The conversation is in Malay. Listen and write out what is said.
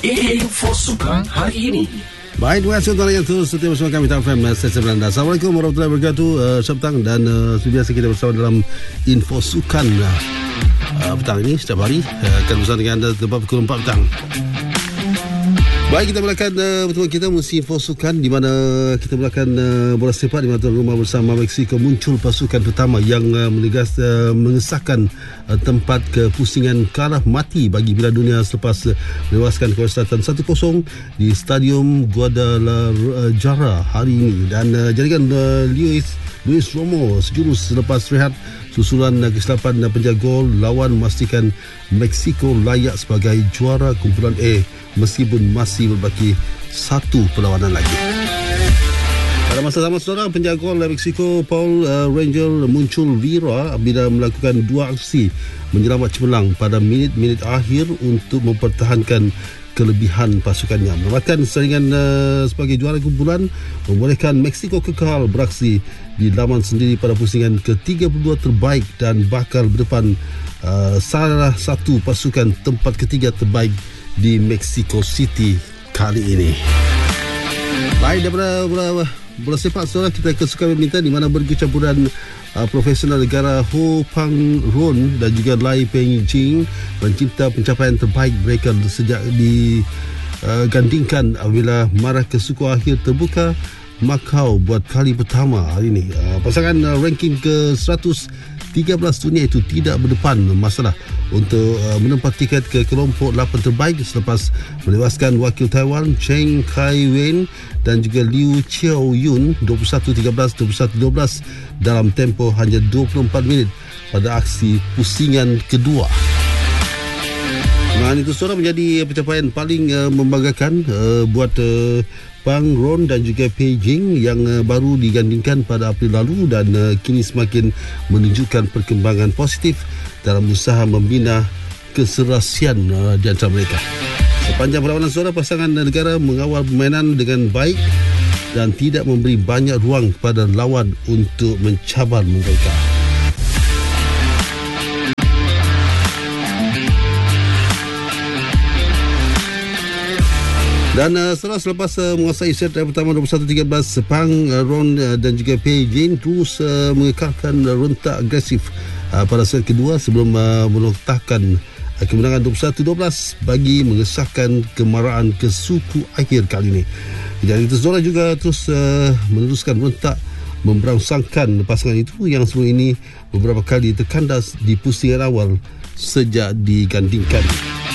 Info Sukan hari ini. Baik, terima kasih tuan yang terus setia bersama kami Top FM Stesen Belanda. Assalamualaikum warahmatullahi wabarakatuh. Petang dan seperti biasa kita bersama dalam Info Sukan petang ini setiap hari akan bersama dengan anda tepat pukul 4 petang. Baik, kita mulakan pertemuan kita musim Info Sukan di mana kita mulakan bola sepak di mana tuan rumah bersama Mexico muncul pasukan pertama yang mengesahkan tempat kepusingan kalah mati bagi Piala Dunia selepas menewaskan Korea Selatan 1-0 di Stadium Guadalajara hari ini. Dan jaringan Luis Romo sejurus selepas rehat susulan kesilapan penjaga gol lawan memastikan Mexico layak sebagai juara kumpulan A meskipun masih berbaki satu perlawanan lagi. Pada masa sama saudara, penjaga gol Mexico Paul Rangel muncul viral bila melakukan dua aksi menyelamat cemerlang pada minit-minit akhir untuk mempertahankan kelebihan pasukannya. Menambahkan saingan sebagai juara kumpulan membolehkan Mexico kekal beraksi di laman sendiri pada pusingan ke-32 terbaik dan bakal berdepan salah satu pasukan tempat ketiga terbaik di Mexico City kali ini. Baik, daripada bola sepak saudara, kita ke sukan badminton di mana berkecampuran profesional negara Ho Pang Ron dan juga Lai Peng Jing mencipta pencapaian terbaik mereka sejak digandingkan apabila marah ke suku akhir terbuka Macau buat kali pertama hari ini. Pasangan ranking ke-113 dunia itu tidak berdepan masalah untuk menempati tiket ke kelompok 8 terbaik selepas melewaskan wakil Taiwan Cheng Kai-wen dan juga Liu Qiao-yun 21-13, 21-12 dalam tempoh hanya 24 minit pada aksi pusingan kedua. Nah, itu suara menjadi pencapaian paling membanggakan buat Pang Ron dan juga Beijing yang baru digandingkan pada April lalu dan kini semakin menunjukkan perkembangan positif dalam usaha membina keserasian di antara mereka. Sepanjang perlawanan saudara, pasangan negara mengawal permainan dengan baik dan tidak memberi banyak ruang kepada lawan untuk mencabar mereka. Dan setelah selepas menguasai set pertama 21-13, Pang Ron dan juga Beijing terus mengekalkan rentak agresif pada set kedua sebelum menoktahkan kemenangan 21-12 bagi mengesahkan kemarahan ke suku akhir kali ini. Dan itu saudara juga terus meneruskan rentak memberangsangkan pasangan itu yang sebelum ini beberapa kali terkandas di pusingan awal sejak digandingkan.